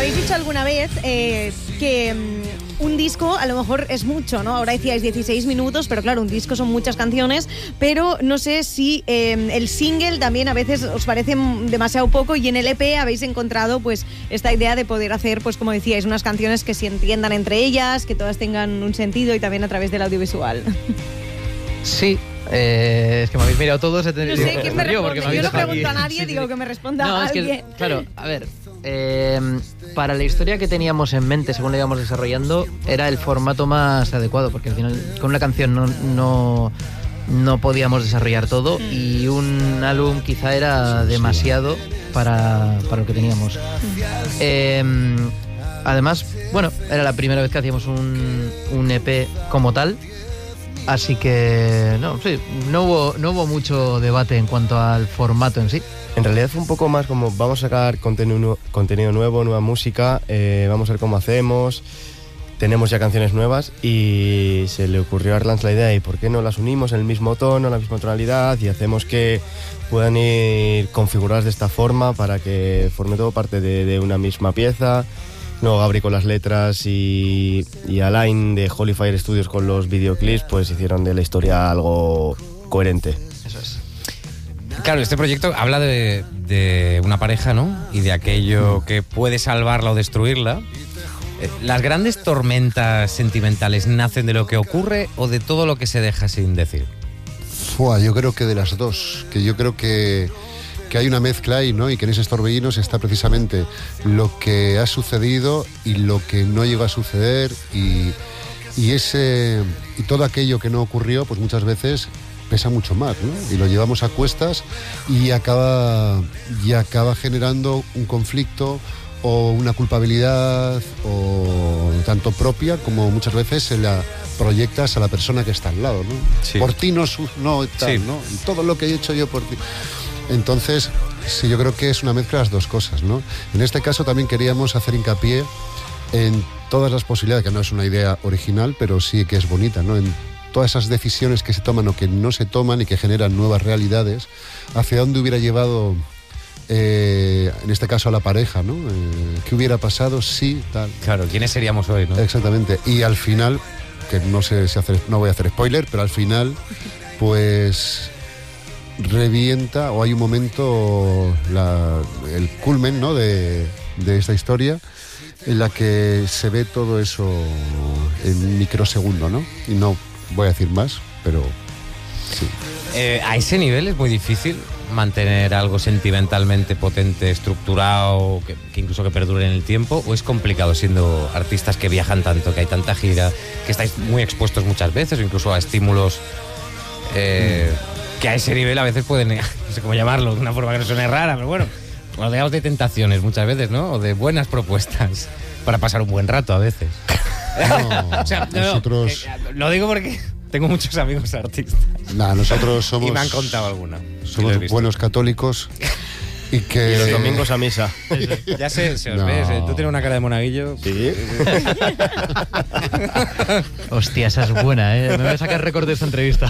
habéis dicho alguna vez que un disco a lo mejor es mucho, ¿no? Ahora decíais 16 minutos, pero claro, un disco son muchas canciones, pero no sé si el single también a veces os parece demasiado poco, y en el EP habéis encontrado pues esta idea de poder hacer, pues como decíais, unas canciones que se entiendan entre ellas, que todas tengan un sentido y también a través del audiovisual. Sí. Es que me habéis mirado todos. No sé quién me responde. Yo no pregunto a nadie, digo que me responda a alguien. Claro, a ver, para la historia que teníamos en mente según la íbamos desarrollando, era el formato más adecuado, porque al final con una canción no podíamos desarrollar todo, y un álbum quizá era demasiado para lo que teníamos. Además, bueno, era la primera vez que hacíamos un EP como tal. Así que no hubo mucho debate en cuanto al formato en sí. En realidad fue un poco más como vamos a sacar contenido nuevo, nueva música, vamos a ver cómo hacemos, tenemos ya canciones nuevas, y se le ocurrió a Arlanz la idea de por qué no las unimos en el mismo tono, en la misma tonalidad, y hacemos que puedan ir configuradas de esta forma para que forme todo parte de una misma pieza. Luego Gabri con las letras y Alain de Holy Fire Studios con los videoclips, pues hicieron de la historia algo coherente. Eso es. Claro, este proyecto habla de una pareja, ¿no? Y de aquello que puede salvarla o destruirla. ¿Las grandes tormentas sentimentales nacen de lo que ocurre o de todo lo que se deja sin decir? Yo creo que de las dos. Que yo creo que hay una mezcla ahí, ¿no? Y que en esos torbellinos está precisamente lo que ha sucedido y lo que no llega a suceder, y todo aquello que no ocurrió, pues muchas veces pesa mucho más, ¿no? Y lo llevamos a cuestas y acaba generando un conflicto o una culpabilidad, o tanto propia como muchas veces se la proyectas a la persona que está al lado, ¿no? Sí. Por ti no tal, sí. ¿no? Todo lo que he hecho yo por ti. Entonces, sí, yo creo que es una mezcla de las dos cosas, ¿no? En este caso también queríamos hacer hincapié en todas las posibilidades, que no es una idea original, pero sí que es bonita, ¿no? En todas esas decisiones que se toman o que no se toman y que generan nuevas realidades, hacia dónde hubiera llevado, en este caso, a la pareja, ¿no? ¿Qué hubiera pasado si tal? Claro, ¿quiénes seríamos hoy, no? Exactamente. Y al final, que no sé si no voy a hacer spoiler, pero al final, pues revienta, o hay un momento, el culmen, ¿no? de esta historia, en la que se ve todo eso en microsegundo, ¿no? Y no voy a decir más, pero sí. A ese nivel es muy difícil mantener algo sentimentalmente potente, estructurado, que incluso que perdure en el tiempo, o es complicado siendo artistas que viajan tanto, que hay tanta gira, que estáis muy expuestos muchas veces, o incluso a estímulos que a ese nivel a veces pueden, no sé cómo llamarlo, de una forma que no suene rara, pero bueno, rodeados de tentaciones muchas veces, ¿no? O de buenas propuestas para pasar un buen rato a veces. No, O sea, nosotros... lo digo porque tengo muchos amigos artistas. Nosotros somos... Y me han contado alguna. Somos buenos católicos y que... Y los domingos a misa. Ya se os No. ves, tú tienes una cara de monaguillo. Sí. Hostia, esa es buena, ¿eh? Me voy a sacar récord de esta entrevista.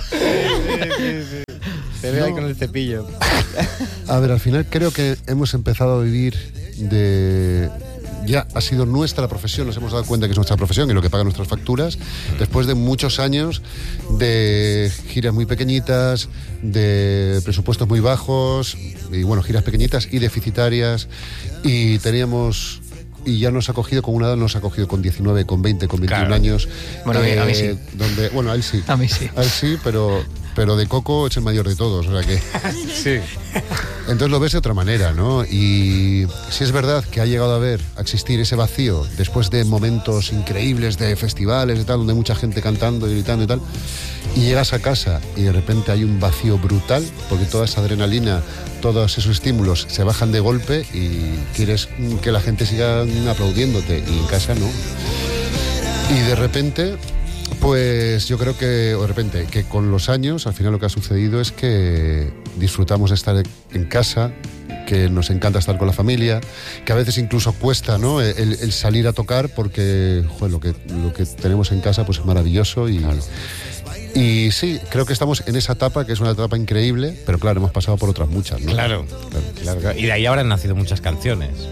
Te veo ahí con el cepillo. A ver, al final creo que hemos empezado a vivir de... Ya ha sido nuestra profesión, nos hemos dado cuenta que es nuestra profesión y lo que paga nuestras facturas, después de muchos años de giras muy pequeñitas, de presupuestos muy bajos, y bueno, giras pequeñitas y deficitarias, y teníamos... Y ya nos ha cogido con una edad, nos ha cogido con 19, con 20, con 21 Claro. años. Bueno, a mí sí. Bueno, a él sí. A mí sí. A él sí, pero de Coco es el mayor de todos, o sea que... Sí. Entonces lo ves de otra manera, ¿no? Y sí es verdad que ha llegado a existir ese vacío después de momentos increíbles de festivales y tal, donde hay mucha gente cantando y gritando y tal, y llegas a casa y de repente hay un vacío brutal, porque toda esa adrenalina, todos esos estímulos se bajan de golpe y quieres que la gente siga aplaudiéndote, y en casa no. Y de repente... Pues yo creo que, de repente, que con los años, al final lo que ha sucedido es que disfrutamos de estar en casa, que nos encanta estar con la familia, que a veces incluso cuesta, ¿no? El salir a tocar, porque joder, lo que tenemos en casa pues es maravilloso y... Claro. Y sí, creo que estamos en esa etapa, que es una etapa increíble, pero claro, hemos pasado por otras muchas, ¿no? Claro. Y de ahí ahora han nacido muchas canciones.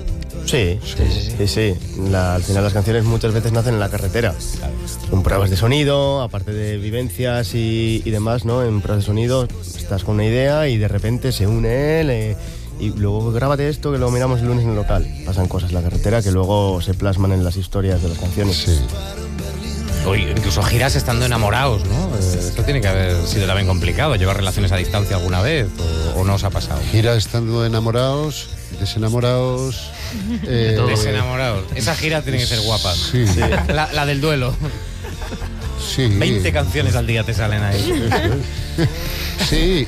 Sí. Al final las canciones muchas veces nacen en la carretera. Son pruebas de sonido, aparte de vivencias y demás, ¿no? En pruebas de sonido estás con una idea y de repente se une él y luego grábate esto que lo miramos el lunes en el local. Pasan cosas en la carretera que luego se plasman en las historias de las canciones. Sí. Uy, incluso giras estando enamorados, ¿no? Esto tiene que haber sido también complicado, llevar relaciones a distancia alguna vez, o no os ha pasado. Gira estando enamorados, desenamorados. Desenamorados. Esa gira tiene que ser guapa. Sí. La del duelo. Sí. 20 canciones al día te salen ahí. Sí,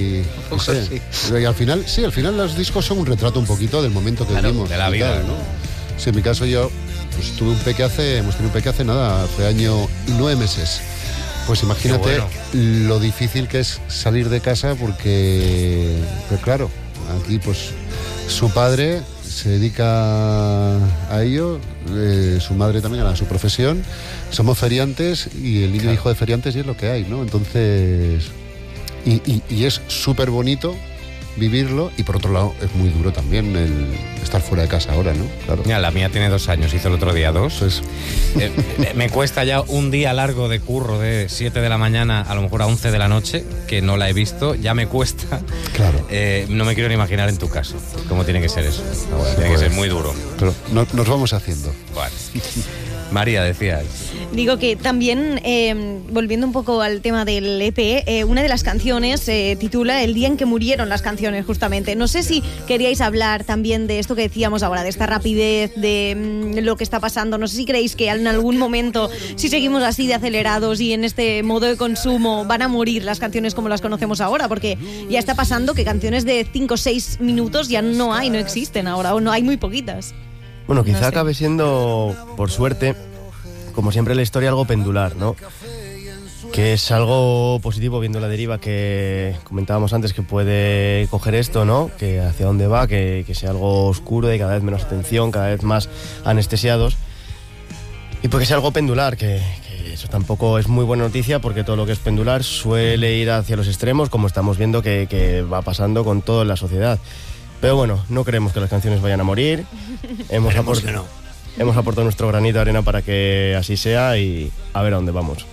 y al final los discos son un retrato un poquito del momento que vivimos. De la vida, ¿no? Sí, en mi caso yo pues hemos tenido un peque hace nada, hace año y 9 meses. Pues imagínate lo difícil que es salir de casa porque, pues claro, aquí pues su padre se dedica a ello, su madre también a su profesión, somos feriantes y el niño hijo de feriantes y es lo que hay, ¿no? Entonces, y es súper bonito vivirlo y por otro lado es muy duro también el estar fuera de casa ahora, ¿no? Claro. Mira, la mía tiene 2 años, hizo el otro día 2. Pues, me cuesta ya un día largo de curro de 7 de la mañana a lo mejor a 11 de la noche, que no la he visto, ya me cuesta. Claro. No me quiero ni imaginar en tu caso cómo tiene que ser eso. Tiene que ser muy duro. Pero nos vamos haciendo. Vale. María, decías. Digo que también, volviendo un poco al tema del EP, una de las canciones se titula El día en que murieron las canciones, justamente. No sé si queríais hablar también de esto que decíamos ahora, de esta rapidez, de lo que está pasando. No sé si creéis que en algún momento, si seguimos así de acelerados y en este modo de consumo, van a morir las canciones como las conocemos ahora, porque ya está pasando que canciones de 5 o 6 minutos ya no existen ahora, o no hay muy poquitas. Bueno, quizá acabe siendo, por suerte, como siempre en la historia, algo pendular, ¿no? Que es algo positivo viendo la deriva que comentábamos antes, que puede coger esto, ¿no? Que hacia dónde va, que sea algo oscuro y cada vez menos atención, cada vez más anestesiados. Y porque sea algo pendular, que eso tampoco es muy buena noticia, porque todo lo que es pendular suele ir hacia los extremos, como estamos viendo que va pasando con toda la sociedad. Pero bueno, no creemos que las canciones vayan a morir. Hemos aportado nuestro granito de arena para que así sea y a ver a dónde vamos.